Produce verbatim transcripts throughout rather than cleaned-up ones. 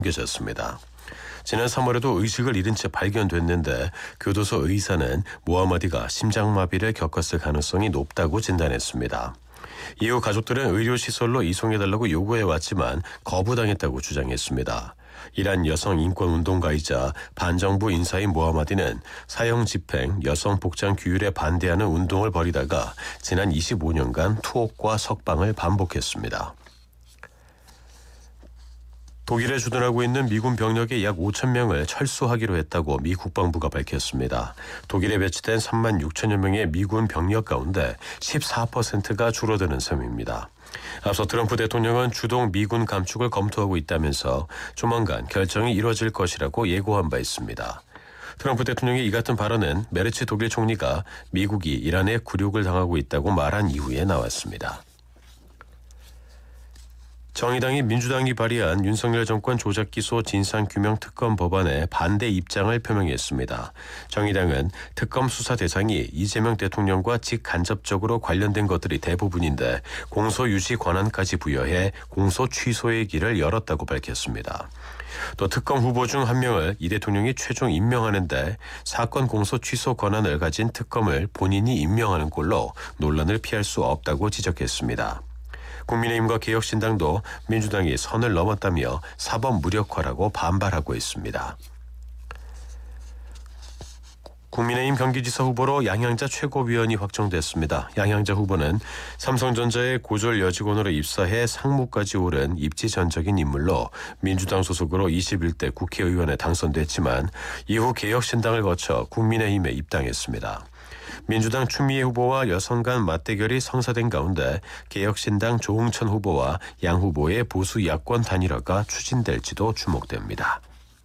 숨겨졌습니다. 지난 삼월에도 의식을 잃은 채 발견됐는데 교도소 의사는 모하마디가 심장마비를 겪었을 가능성이 높다고 진단했습니다. 이후 가족들은 의료시설로 이송해달라고 요구해왔지만 거부당했다고 주장했습니다. 이란 여성 인권운동가이자 반정부 인사인 모하마디는 사형 집행, 여성 복장 규율에 반대하는 운동을 벌이다가 지난 이십오 년간 투옥과 석방을 반복했습니다. 독일에 주둔하고 있는 미군 병력의 약 오천 명을 철수하기로 했다고 미 국방부가 밝혔습니다. 독일에 배치된 삼만 육천여 명의 미군 병력 가운데 십사 퍼센트가 줄어드는 셈입니다. 앞서 트럼프 대통령은 주동 미군 감축을 검토하고 있다면서 조만간 결정이 이뤄질 것이라고 예고한 바 있습니다. 트럼프 대통령의 이 같은 발언은 메르츠 독일 총리가 미국이 이란에 굴욕을 당하고 있다고 말한 이후에 나왔습니다. 정의당이 민주당이 발의한 윤석열 정권 조작기소 진상규명 특검 법안에 반대 입장을 표명했습니다. 정의당은 특검 수사 대상이 이재명 대통령과 직간접적으로 관련된 것들이 대부분인데 공소 유지 권한까지 부여해 공소 취소의 길을 열었다고 밝혔습니다. 또 특검 후보 중 한 명을 이 대통령이 최종 임명하는데 사건 공소 취소 권한을 가진 특검을 본인이 임명하는 꼴로 논란을 피할 수 없다고 지적했습니다. 국민의힘과 개혁신당도 민주당이 선을 넘었다며 사법 무력화라고 반발하고 있습니다. 국민의힘 경기지사 후보로 양양자 최고위원이 확정됐습니다. 양양자 후보는 삼성전자의 고졸 여직원으로 입사해 상무까지 오른 입지전적인 인물로 민주당 소속으로 이십일 대 국회의원에 당선됐지만 이후 개혁신당을 거쳐 국민의힘에 입당했습니다. 민주당 추미애 후보와 여성 간 맞대결이 성사된 가운데 개혁신당 조응천 후보와 양 후보의 보수 야권 단일화가 추진될지도 주목됩니다.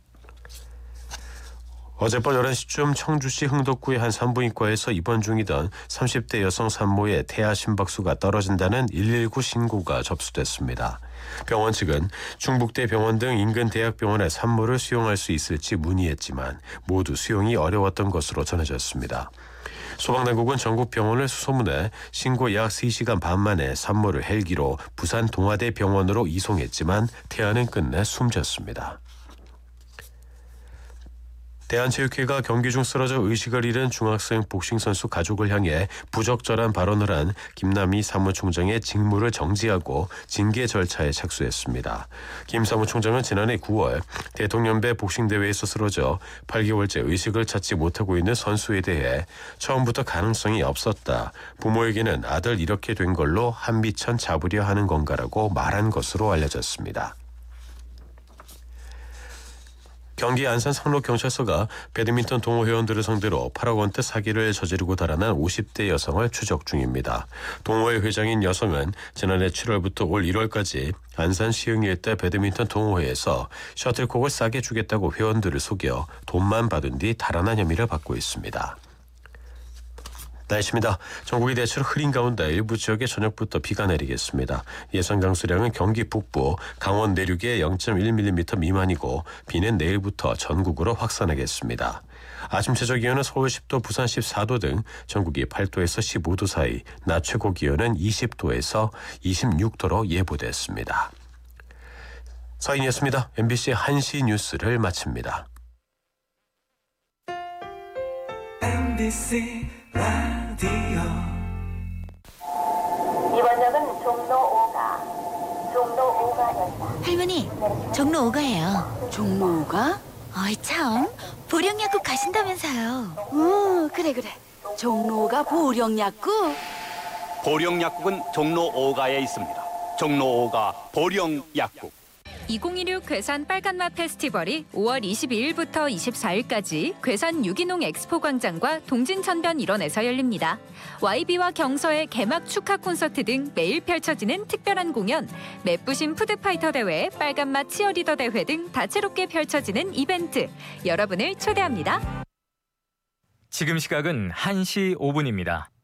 어젯밤 열한 시쯤 청주시 흥덕구의 한 산부인과에서 입원 중이던 삼십 대 여성 산모의 태아 심박수가 떨어진다는 일일구 신고가 접수됐습니다. 병원 측은 충북대 병원 등 인근 대학병원에 산모를 수용할 수 있을지 문의했지만 모두 수용이 어려웠던 것으로 전해졌습니다. 소방당국은 전국 병원을 수소문해 신고 약 세 시간 반 만에 산모를 헬기로 부산 동아대 병원으로 이송했지만 태아는 끝내 숨졌습니다. 대한체육회가 경기 중 쓰러져 의식을 잃은 중학생 복싱 선수 가족을 향해 부적절한 발언을 한 김남희 사무총장의 직무를 정지하고 징계 절차에 착수했습니다. 김 사무총장은 지난해 구월 대통령배 복싱 대회에서 쓰러져 팔 개월째 의식을 찾지 못하고 있는 선수에 대해 처음부터 가능성이 없었다. 부모에게는 아들 이렇게 된 걸로 한미천 잡으려 하는 건가라고 말한 것으로 알려졌습니다. 경기 안산 상록경찰서가 배드민턴 동호 회원들을 상대로 팔억 원대 사기를 저지르고 달아난 오십 대 여성을 추적 중입니다. 동호회 회장인 여성은 지난해 칠월부터 올 일월까지 안산 시흥일대 배드민턴 동호회에서 셔틀콕을 싸게 주겠다고 회원들을 속여 돈만 받은 뒤 달아난 혐의를 받고 있습니다. 날씨입니다. 전국이 대체로 흐린 가운데 일부 지역에 저녁부터 비가 내리겠습니다. 예상 강수량은 경기 북부, 강원 내륙에 영 점 일 밀리미터 미만이고 비는 내일부터 전국으로 확산하겠습니다. 아침 최저 기온은 서울 십 도, 부산 십사 도 등 전국이 팔 도에서 십오 도 사이, 낮 최고 기온은 이십 도에서 이십육 도로 예보됐습니다. 서인이었습니다. 엠비씨 한 시 뉴스를 마칩니다. 엠비씨 라디오 이번 역은 종로 오가, 종로 오가역입니다. 할머니, 종로 오가예요. 종로 오가? 어이 참, 보령약국 가신다면서요. 어, 그래 그래. 종로 오가 보령약국? 보령약국은 종로 오가에 있습니다. 종로 오가 보령약국. 이천이십육 괴산 빨간맛 페스티벌이 오월 이십이일부터 이십사일까지 괴산 유기농 엑스포 광장과 동진천변 일원에서 열립니다. 와이비와 경서의 개막 축하 콘서트 등 매일 펼쳐지는 특별한 공연, 매부신 푸드파이터 대회, 빨간맛 치어리더 대회 등 다채롭게 펼쳐지는 이벤트, 여러분을 초대합니다. 지금 시각은 한 시 오 분입니다.